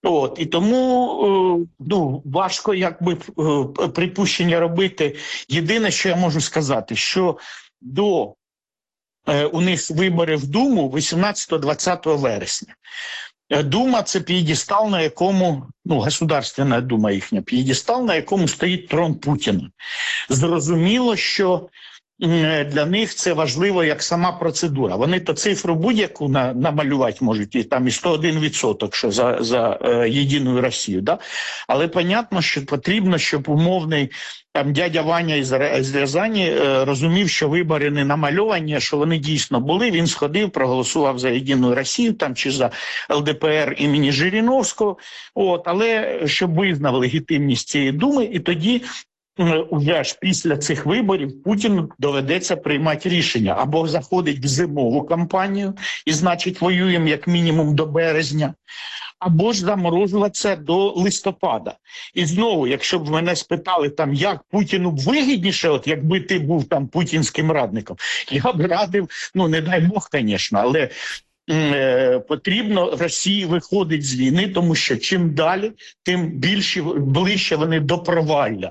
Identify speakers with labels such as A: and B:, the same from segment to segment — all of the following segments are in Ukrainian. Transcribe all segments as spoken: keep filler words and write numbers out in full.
A: От, і тому е, ну, важко якби е, припущення робити. Єдине, що я можу сказати, що до е, у них вибори в Думу вісімнадцятого-двадцятого вересня. Е, Дума – це п'єдестал, на якому, ну, Государственна Дума їхня, п'єдестал, на якому стоїть трон Путіна. Зрозуміло, що для них це важливо як сама процедура. Вони то цифру будь-яку на, намалювати можуть, і там і сто один відсоток, що за, за е, єдину Росію. Да? Але понятно, що потрібно, щоб умовний там дядя Ваня із, із Рязані е, розумів, що вибори не намальовані, що вони дійсно були. Він сходив, проголосував за єдину Росію там, чи за ел де пе ер імені Жириновського. От, але щоб визнав легітимність цієї думи, і тоді уже ж після цих виборів Путіну доведеться приймати рішення. Або заходить в зимову кампанію, і значить воюємо як мінімум до березня, або ж заморожуватися до листопада. І знову, якщо б мене спитали, там, як Путіну б вигідніше, от якби ти був там путінським радником, я б радив, ну не дай Бог, звісно, але е, потрібно Росії виходити з війни, тому що чим далі, тим більше, ближче вони до провалля.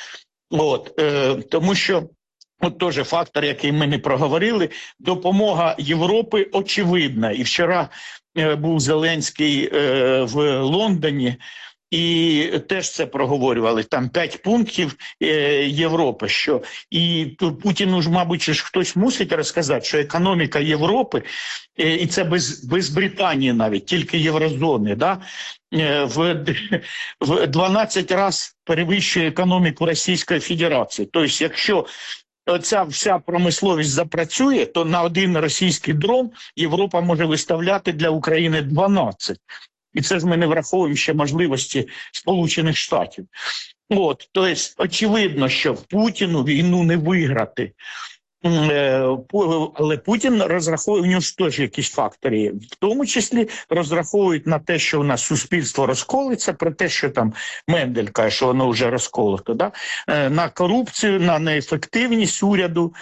A: От, е, тому що, от теж фактор, який ми не проговорили, допомога Європи очевидна. І вчора е, був Зеленський е, в Лондоні, і теж це проговорювали. Там п'ять пунктів е, Європи. Що і тут Путіну ж, мабуть, ж хтось мусить розказати, що економіка Європи, е, і це без, без Британії навіть, тільки єврозони, да, е, в, в дванадцять разів перевищує економіку Російської Федерації. Тобто, якщо ця вся промисловість запрацює, то на один російський дрон Європа може виставляти для України дванадцять. І це ж ми не враховуємо ще можливості Сполучених Штатів. От, тобто, очевидно, що Путіну війну не виграти. Але Путін розраховує, у нього ж теж якісь фактори, в тому числі розраховують на те, що у нас суспільство розколиться, про те, що там Мендель каже, що воно вже розколото, да? На корупцію, на неефективність уряду,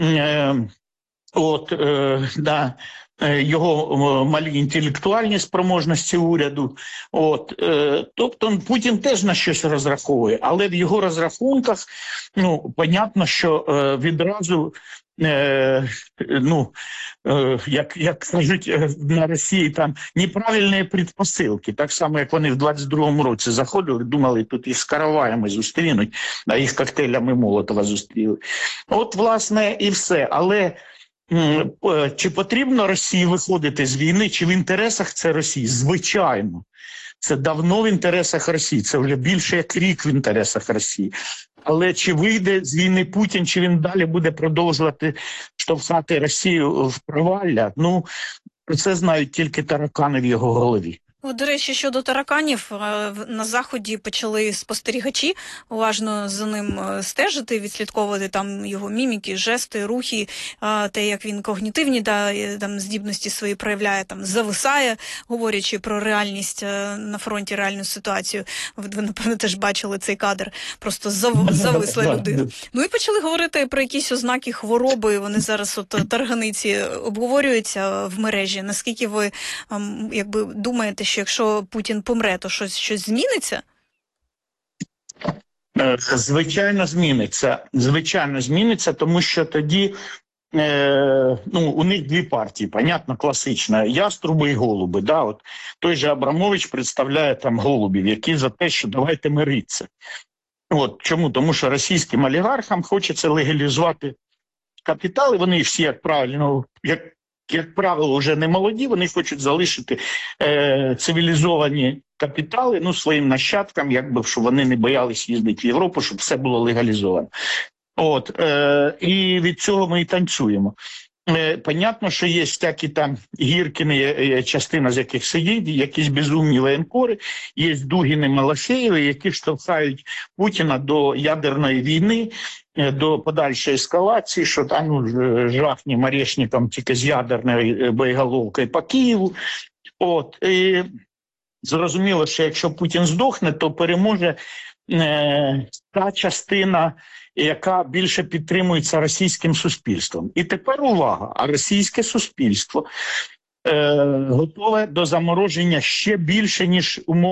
A: от, да, його малі інтелектуальні спроможності уряду. От, е, тобто Путін теж на щось розраховує, але в його розрахунках, ну, понятно, що е, відразу, е, ну, е, як, як кажуть на Росії, там неправильні предпосилки, так само, як вони в двадцять другому році заходили, думали, тут їх з караваями зустрінуть, а їх коктейлями Молотова зустріли. От, власне, і все. Але чи потрібно Росії виходити з війни, чи в інтересах це Росії? Звичайно. Це давно в інтересах Росії, це вже більше як рік в інтересах Росії. Але чи вийде з війни Путін, чи він далі буде продовжувати штовхати Росію в провалля? Ну, про це знають тільки таракани в його голові.
B: От, до речі, щодо тараканів, на Заході почали спостерігачі уважно за ним стежити, відслідковувати там його міміки, жести, рухи, те, як він когнітивні да, там, здібності свої проявляє, там, зависає, говорячи про реальність на фронті, реальну ситуацію. Ви, напевно, теж бачили цей кадр, просто зав, зависла людина. Ну і почали говорити про якісь ознаки хвороби, вони зараз от тарганиці обговорюються в мережі. Наскільки ви, якби, думаєте, що якщо Путін помре, то щось, щось зміниться?
A: Звичайно, зміниться. Звичайно, зміниться, тому що тоді е, ну, у них дві партії, понятно, класична. Яструби і голуби. Да? От той же Абрамович представляє там голубів, які за те, що давайте миритися. От, чому? Тому що російським олігархам хочеться легалізувати капітали, вони всі, як правильно, як як правило, вже не молоді, вони хочуть залишити е, цивілізовані капітали, ну, своїм нащадкам, якби, щоб вони не боялись їздити в Європу, щоб все було легалізовано. От, е, і від цього ми і танцюємо. Е, понятно, що є всякі там Гіркіни, частина з яких сидить, якісь безумні воєнкори, є Дугіни, Малафєєви, які штовхають Путіна до ядерної війни, до подальшої ескалації, що там ну, жахнім орешником тільки з ядерною боєголовкою по Києву. От, і зрозуміло, що якщо Путін здохне, то переможе е, та частина, яка більше підтримується російським суспільством. І тепер увага, а російське суспільство е, готове до замороження ще більше, ніж умовно